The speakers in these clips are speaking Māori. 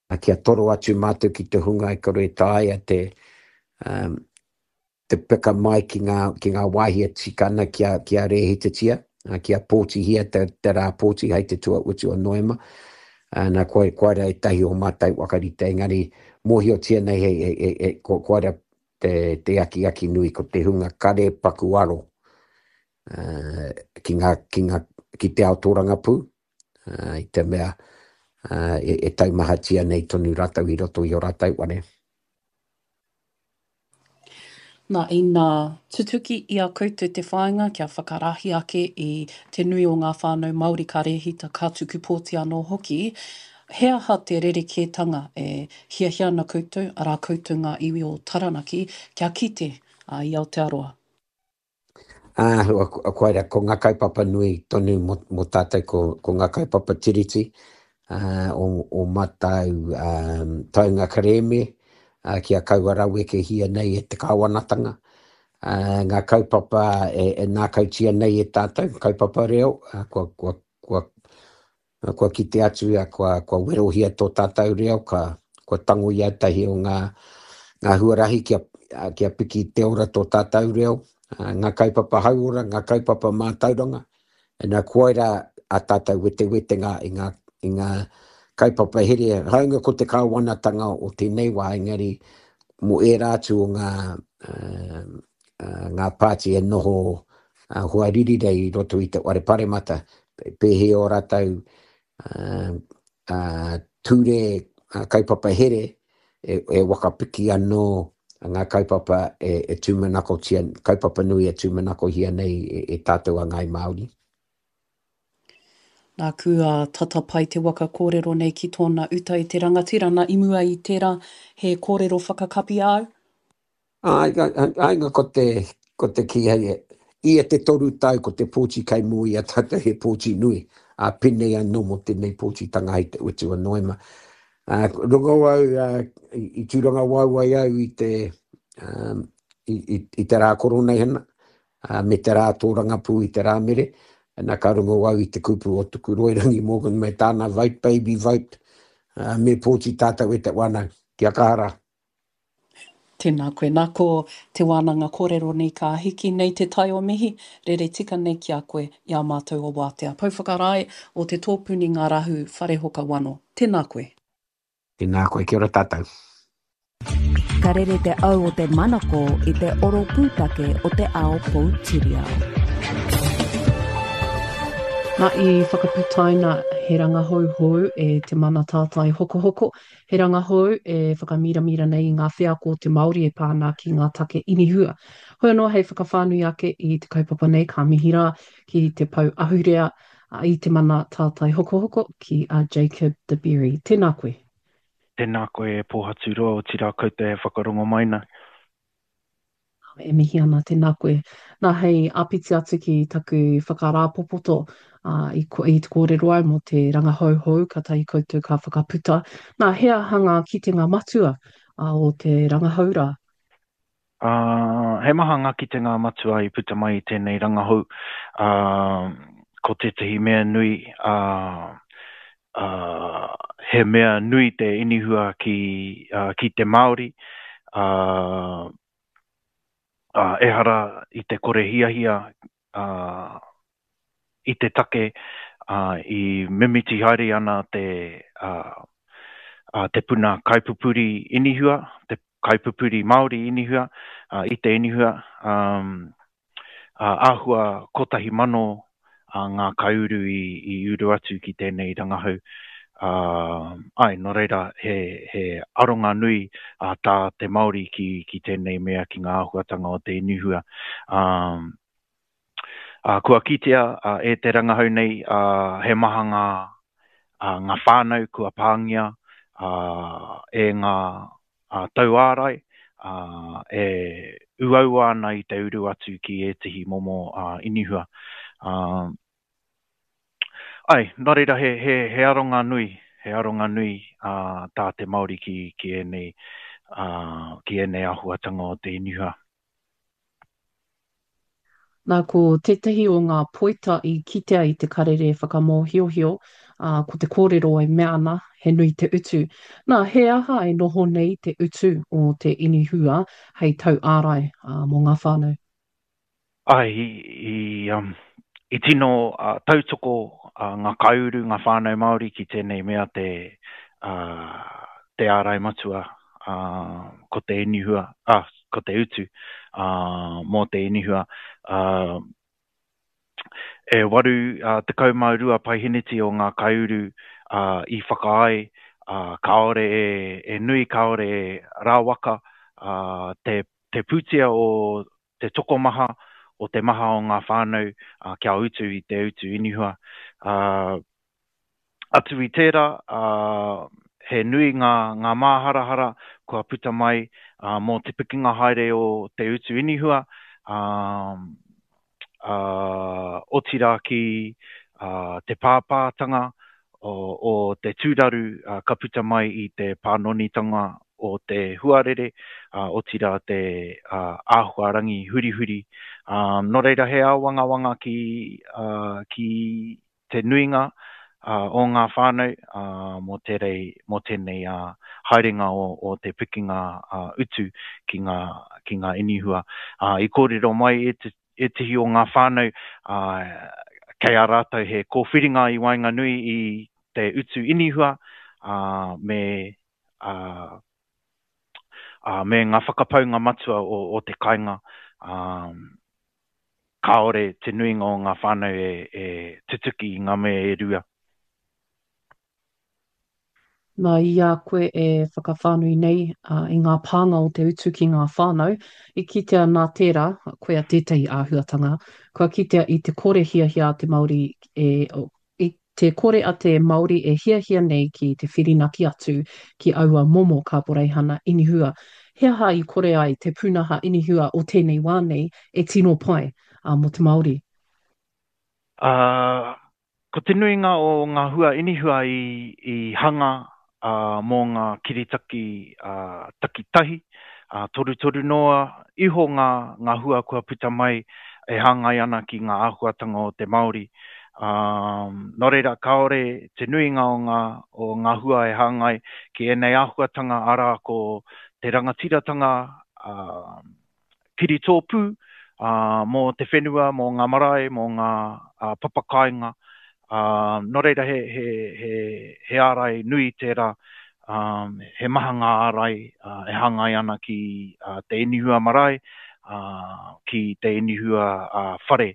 kia toro atu mātou ki te hunga e karo e tāia te peka mai ki ngā wāhia tikana kia rehi te tia, kia pōti hia te rā pōti hei te tua utu o noema. Nā koera e tahi o mātai wakarite, engari mohi o tia nei koera te aki nui ko te hunga kare pakuaro ki te ao tōranga pū, i te mea taumaha tia nei tonu ratau I roto I o ratau wane. Nā ina tutuki I a koutou te whāinga kia whakarahi ake I te nui o ngā whānau Māori ka rehita ka tuku pōti anō hoki. He aha te rerekētanga e hiahia na koutou, arā koutou ngā iwi o Taranaki, kia kite I Aotearoa. Koera, ko ngā kaupapa nui tonu mo tātou ko ngā kaupapa tiriti, o matau taunga kareme, kia kauarau ke hia nei te kāwanatanga. Ngā kaupapa nā kautia nei tātou, kaupapa reo, kua kite atu kua werohia tō tātou reo, kua tango ia tahi o ngā huarahi kia piki te ora tō tātou reo, ngā kaupapa hauora, ngā kaupapa mātauranga, nā koera a tātou wete I ngā kaupapa here, haunga ko te kāwanatanga o tēnei wā, engari mo e rātu o ngā pāti e noho hua ririrei roto I te ware paremata, pehe o rātau ture kaupapa here e wakapiki anō ngā kaupapa tūmanako tia, kaupapa nui tūmanako hia nei tātou a ngai Māori. Nā kua tatapai te waka kōrero nei ki tōna uta I te rangatira, nā imua I tērā he kōrero whakakapi au? Ainga ko te ki hei, ia te toru tau ko te pōti kai mui a tata he pōti nui, a pene anō mo tēnei pōti tanga hei te utu a noema. Runga wau, I tūranga wauai au I te rā korona hena, me te rā tōranga pū I te rā mere, nā ka runga wau I te kupu o tuku Roirangi Morgan me tāna vote, baby vote, me pōti tātou te wana, kia kāra. Tēnā koe, nā ko te wānanga kōrero nei ka hiki nei te tai o mihi, rere tika nei ki a koe I a mātou o wātea. Pauwhakarai o te tōpuni ngā rahu wharehoka wano. Tēnā koe. Tēnā koe, kia ora tātou. Ka rere te au o te manako I te oro pūtake o te ao Poutireo. Nā I whakaputaina he rangahauhau te mana tātai hoko, he rangahau whakamiramira nei ngā whea ko te Māori pāna ki ngā take inihua. Hoi anō hei whakawhānui ake I te kaupapa nei ka mihira ki te pau ahurea I te mana tātai hoko ki a Jacob de Berry. Tēnā koe. Tēnā koe pōhatu roa o tira koutou e whakarongo maina. E mihi ana, tēnā koe. Nā hei apiti atu ki taku whakarāpopoto I te kōrero ai mo te rangahauhau ka tai koutou ka whakaputa. Nā hea hanga ki te ngā matua o te rangahaura. He maha ngā ki te ngā matua I puta mai tēnei rangahau. Ko tētahi mea nui, he mea nui te inihua ki te Māori. Ehara I te kore hiahia I te take I mimiti haere ana te puna kaipupuri inihua, te kaipupuri Māori inihua, I te inihua āhua kotahi mano ngā kaiuru I uru atu ki tēnei rangahau. No reira, he aronga nui tā te Māori ki tēnei mea ki ngā āhuatanga o te inihua. Kua kitea te rangahau nei, he maha ngā whānau kua pāngia, ngā tauārai, uau ana I te uru atu ki tihi momo inihua. Nā reira, he aronga nui tā te Māori ki enei āhuatanga o te inihua. Nā ko tētahi o ngā poita I kitea I te karere whakamohiohio ko te kōrero ai mea ana, he nui te utu. Nā, he aha e noho nei te utu o te inihua hei tau ārai mō ngā whānau. Ai, i tino tautoko ngā kauru, ngā whānau Māori ki tēnei mea te ārai matua ko te inihua, ko te utu mō te inihua. E waru te kaumau paihiniti o ngā kauru i whakaai, kaore e nui, kaore e rāwaka, te pūtia o te tokomaha, o te maha o ngā whānau kia utu i te utu inihua. Atu i tērā, he nui ngā māharahara kua puta mai mō te pikinga haere o te utu inihua, otira ki te pāpātanga o te tūraru ka puta mai i te pānonitanga o te huarere, otira te āhuarangi hurihuri. No reira he awangawanga ki te nuinga o ngā whānau mō tēnei haerenga o te pikinga utu ki ngā inihua. I kōrero mai e tihi o ngā whānau kei a rātou he kōwhiringa i Wainganui i te utu inihua me ngā whakapaunga matua o te kainga. Kaore te nuinga o ngā whānau e tutuki i ngā mea e rua. Nā ia koe e whakawhānui nei i ngā pānga o te utu ki ngā whānau, i kitea nā tērā, koe a tētahi āhuatanga, kua kitea i te kore hiahia a te Māori, i te kore a te Māori e hiahia nei ki te whirinaki atu ki aua momo ka poreihana inihua. He aha i kore ai te pūnaha inihua o tēnei wānei e tino pai mo te Māori? Ko te nuinga o ngā hua inihua i hanga mō ngā kiritaki takitahi, toru noa, iho ngā hua kua puta mai e hangai ana ki ngā āhuatanga o te Māori. No reira, kaore te nuinga o ngā hua e hangai ki enei āhuatanga ara ko te rangatiratanga kiri tōpū mō te whenua, mō ngā marae, mō ngā papakainga. No reira he ārai nui tērā, he maha ngā ārai e hangai ana ki te inihua marae, ki te inihua whare.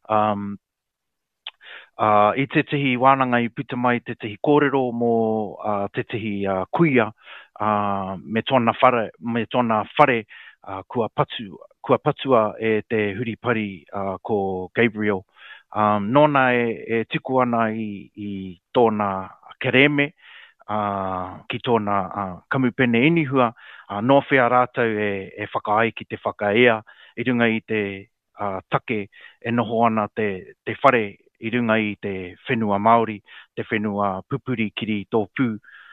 I te tihi wānanga i puta mai te tihi kōrero mō te tihi kuia me tōna whare kua patua e te huripari ko Gabriel. Nōna e tiku ana i tōna kereme, ki tōna kamupene inihua, no whea rātou e whakaai ki te whakaea, i runga i te take e noho ana te whare, i runga i te whenua Māori, te whenua pupuri kiri tōpū.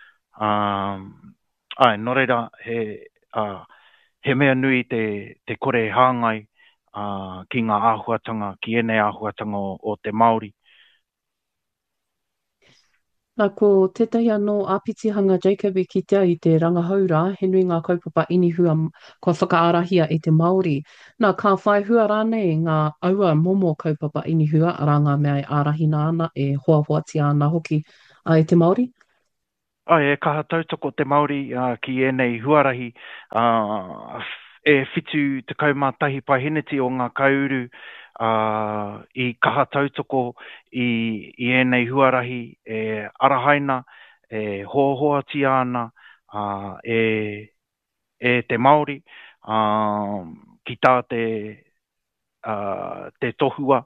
No reira, he mea nui te kore hāngai, ki ngā āhuatanga, ki enei āhuatanga o te Māori. Nā ko tētahi anō āpitihanga Jacob i kitea i te rangahaura, he nui ngā kaupapa inihua kua whakaarahia i te Māori. Nā ka whai hua rānei ngā aua momo kaupapa inihua, arā ngā mea e ārahina ana, e hoahoatia ana hoki i te Māori? E kaha tautoko te Māori ki enei huarahi, e whitu te kaumātahi paihiniti o ngā kauru i kaha tautoko i enei huarahi e arahaina, e hoahoatia ana e te Māori ki tā te tohua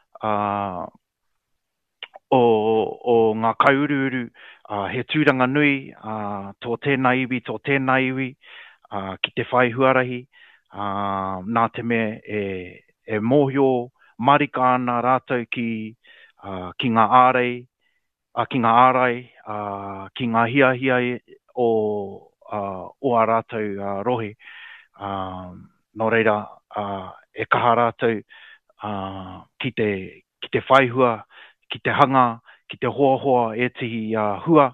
o ngā kaururu he tūranga nui tō tēnā iwi, ki te whai huarahi, nā te mea e mōhio marika ana rātou ki ngā ārei, ki ngā hiahia o a rātou rohe. No reira, e kaha rātou ki te whaihua, ki te hanga, ki te hoa hoa e tihi hua,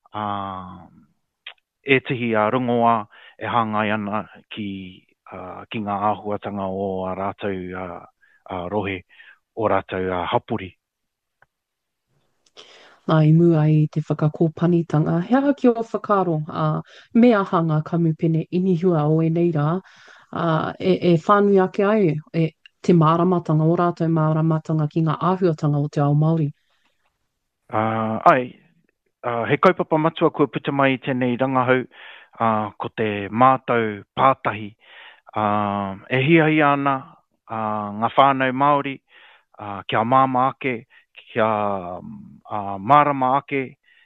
e tihi rungoa e hangai ana ki ngā āhuatanga o a rātou rohe, o rātou hapuri. Nā i mua i te whakakōpanitanga. He aha ki o whakaro, mea hanga kamupene inihua o e nei rā, e whānui ake ai, te māramatanga, o rātou māramatanga ki ngā āhuatanga o te ao Māori. He kaupapa matua kua puta mai i tēnei rangahau, ko te mātou pātahi. E hiahi ana ngā whānau Māori, kia māma ake, kia marama ake,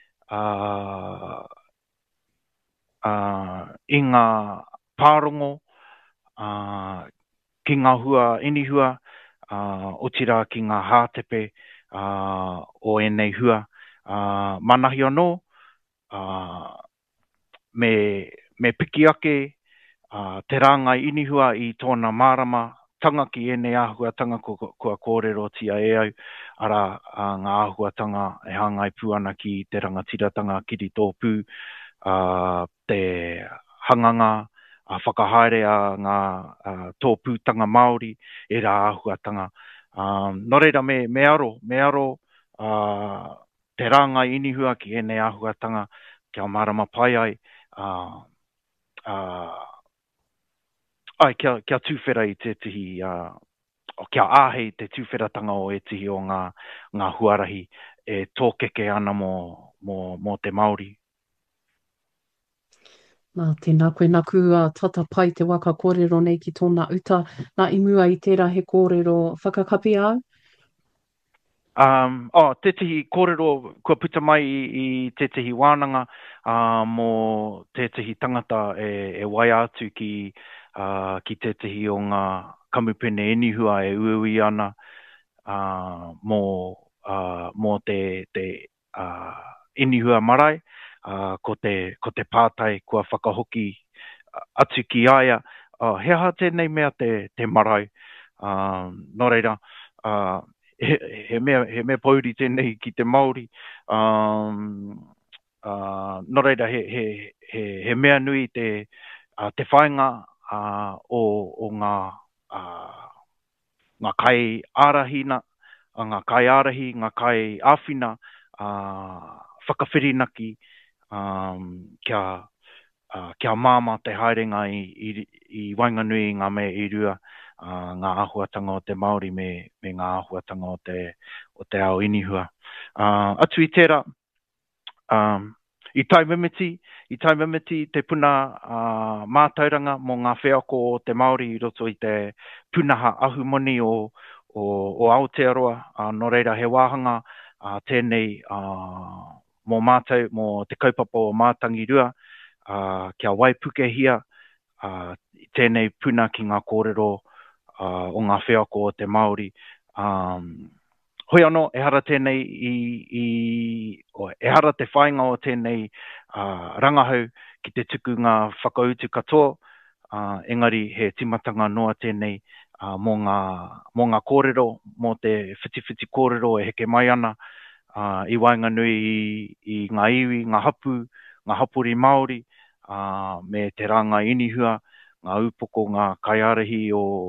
i ngā pārongo, ki ngā hua inihua, o tira ki ngā hātepe o enei hua. Manahi anō, me piki ake te rāngai inihua i tōna marama, tanga ki enei āhuatanga kua kōrero tia e au, ara ngā āhuatanga e hangai puana ki te rangatiratanga kiri tōpū, te hanganga, whakahaere a ngā tōpūtanga Māori, e rā āhuatanga. Nō reira me aro te rāngai inihua ki enei āhuatanga, kia marama pai ai, kia tūwhera i te tihi, kia āhei te tūwheratanga o e tihi o ngā huarahi e tōkeke ana mō te Māori. Nā tēnā koe nā kua tata pai te waka kōrero nei ki tōna uta, nā i mua i tērā he kōrero whakakapi au? Te tihi kōrero kua puta mai i te tihi wānanga mō te tihi tangata e wai atu ki te tihi o ngā kamupene inihua e uiui ana mō te inihua marae, ko te pātai kua whakahoki atu ki aia. He aha tēnei mea te marae. Nō reira, he mea pauri tēnei ki te Māori. Nō reira, he mea nui te whainga o ngā kai ārahina, ngā kai ārahi, ngā kai āwhina, whakawhirinaki, kia māma te haerenga i Wainganui ngā mea i rua, ngā āhuatanga o te Māori me ngā āhuatanga o te ao inihua. Atu i tērā, i taimimiti te puna mātauranga mō ngā wheako o te Māori i roto i te punaha ahumoni o Aotearoa. Nō reira he wāhanga tēnei mō mātou, mō te kaupapa o mātangi rua, kia waipukehia tēnei puna ki ngā kōrero o ngā wheako o te Māori. Hoi anō, e hara tēnei e hara te whainga o tēnei rangahau ki te tuku ngā whakautu katoa, engari he timatanga noa tēnei mō ngā kōrero, mō te whitiwhiti kōrero e heke mai ana, i Wainganui i ngā iwi, ngā hapuri Māori, me te ranga inihua, ngā upoko, ngā kaiarahi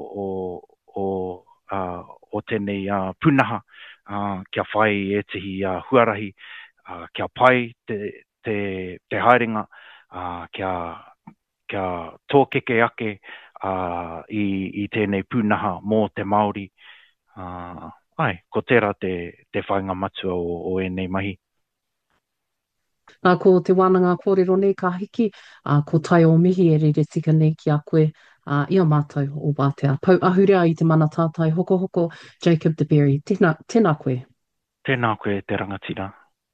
o tēnei punaha, kia whai e tihi huarahi, kia pai te haerenga, kia tōkeke ake i tēnei punaha mō te Māori. Ko tērā te whainga matua o enei mahi. Nā ko te wānanga kōrero nei ka hiki, ko tai o mihi e rere tika nei ki a koe, ia mātou o Wātea. Pau ahurea i te mana tātai hoko hoko, Jacob de Berry. Tēnā koe. Tēnā koe te rangatira.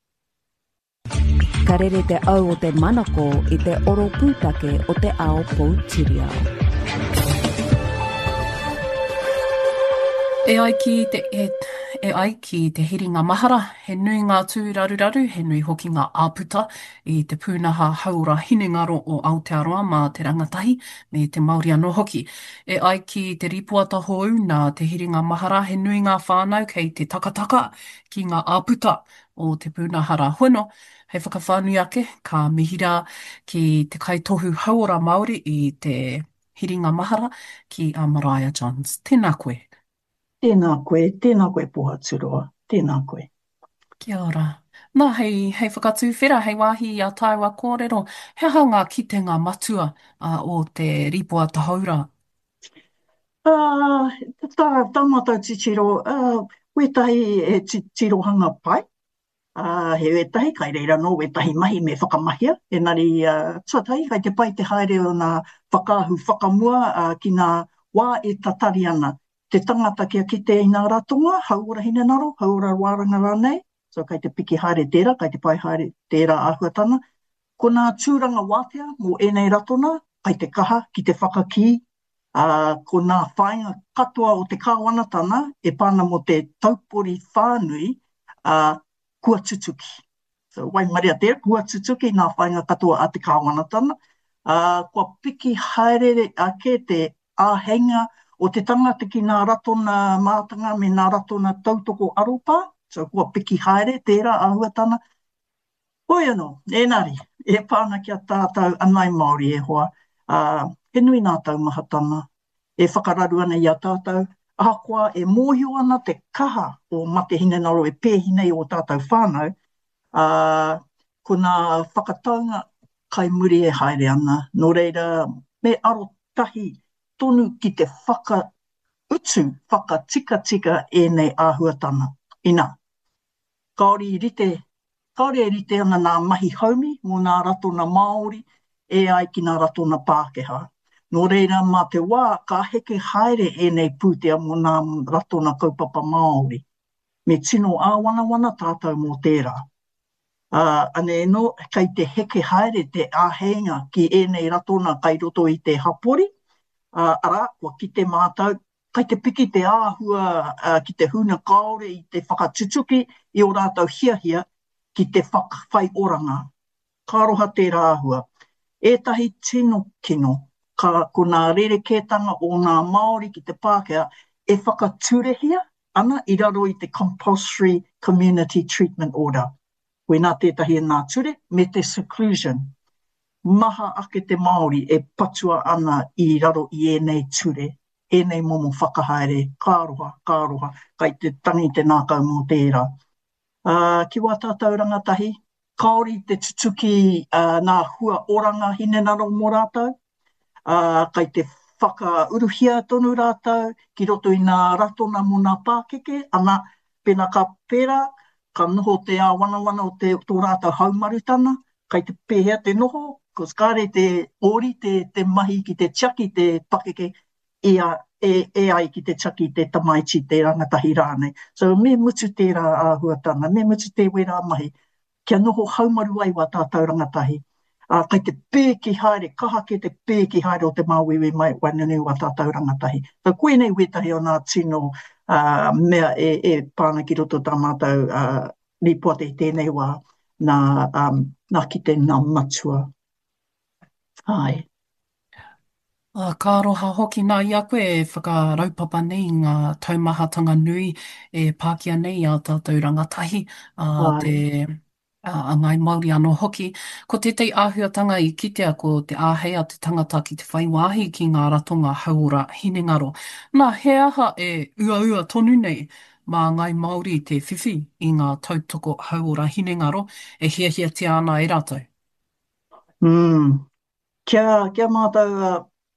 Ka rere te au o te manako i te oro pūtake o te ao Poutireo. E ai ki E ai ki te hiringa mahara, he nui ngā tūraruraru, he nui hoki ngā āputa i te pūnaha haura hinengaro o Aotearoa mā te rangatahi me te Māori anō hoki. E ai ki te ripuata hou nā te hiringa mahara, he nui ngā whānau kei te takataka ki ngā āputa o te pūnahara hono. Hei whakawhānui ake, ka mihira ki te kaitohu hauora Māori i te hiringa mahara ki a Mariah Johns. Tēnā koe. Tēnā koe Pohaturua, tēnā koe. Kia ora. Nā, hei whakatūwhera, hei wāhi a tāua kōrero, he aha ngā kitenga matua o te ripoa tahaura? Tāmata titiro, wetahi e tirohanga pai, he wetahi, kai reira no wetahi mahi me whakamahia, engari tuatahi, kai te pai te haere o nā whakaahu whakamua ki nā wā e tatari ana. Te tangata kia kite i nā ratonga, hauora hine naro, hauora wāranga rānei, so kai te piki haere tērā, kai te pai haere tērā āhuatana. Ko nā tūranga wātea mō enei ratona, kai te kaha ki te whakaki, ko nā whainga katoa o te kāwanatana, e pāna mo te taupori whānui, kua tutuki. So, wai maria tērā, kua tutuki nā whainga katoa a te kāwanatana. Kua piki haere ake te āhenga o te tangata ki nā ratona mātanga me nā ratona tautoko aropa, so kua piki haere tērā āhuatana. Hoi anō, enari, e pāna kia tātou anai Māori e hoa, he nui nā taumahatanga, e whakararu ana i a tātou, ahakoa e mōhio ana te kaha o mate hinenaro e pēhinei o tātou whānau, ko nā whakataunga kai muri e haere ana, nō reira me aro tahi tonu ki te whakautu, whakatika e nei āhuatana. Ina, kaori e rite ana nā mahi haumi mō nā ratona Māori e ai ki nā ratona Pākehā. Nō reira, mā te wā, ka heke haere e nei pūtea mō nā ratona kaupapa Māori. Me tino āwana tātou mō tērā. Ane no, kai te heke haere te āhenga ki e nei ratona kai roto i te hapori, ara, kua ki te mātau, kai te piki te āhua ki te huna kaore i te whakatutuki i o rātau hiahia ki te whakawhai oranga. Ka roha tērā āhua. Ētahi tino kino, ko nā rerekētanga o nā Māori ki te Pākehā e whakaturehia ana i raro i te Compulsory Community Treatment Order. Koe nā tētahi e nā ture, me te seclusion. Maha ake te Māori e patua ana i raro i enei ture. Enei momo whakahaere, kāroha, kai te tangi te nākau mō tērā. Ki wā tātou rangatahi, kaori te tutuki nā hua oranga hinenaro mō rātou, kai te whakauruhia tonu rātou, ki roto i nā ratona mō nā Pākeke, ana pena ka pērā, ka noho te āwana o tō rātou haumarutana, kai te pēhea te noho, kos kāre te ori, te mahi ki te tiaki, te Pākeke, e ai ki te chaki te tamaiti te rangatahi rānei. So me mutu tērā āhuatanga, me mutu te wera mahi, kia noho haumaru ai wā tātou rangatahi. Kai te pēki haere, kaha ke te pēki haere o te māwewe mai wanunu wā tātou rangatahi. So koe nei wetahi o nā tino mea e pāna ki roto tā mātou ripoate i tēnei wā nā ki te nā matua. Ai. Ka roha hoki nā ia koe e whakaraupapa nei ngā taumahatanga nui e pākia nei a tātou rangatahi te ngai Māori anō hoki. Ko te āhuatanga i kitea ko te āhea te tangata ki te whaiwāhi ki ngā ratonga hauora hinengaro. Nā, he aha e ua tonu nei mā ngai Māori te whiwhi i ngā tautoko hauora hinengaro e hiahiatia ana e rātou. Kia mātou